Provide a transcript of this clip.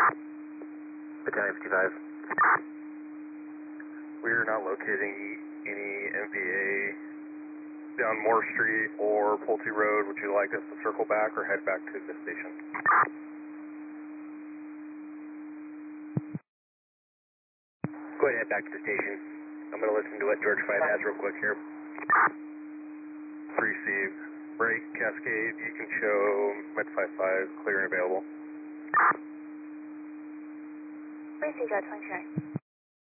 Battalion 55. We are not locating any MVA down Moore Street or Pulte Road. Would you like us to circle back or head back to the station? Go ahead and head back to the station. I'm going to listen to what George 5 has real quick here. Received. Break, Cascade, you can show Med 55 clear and available. Received, 29.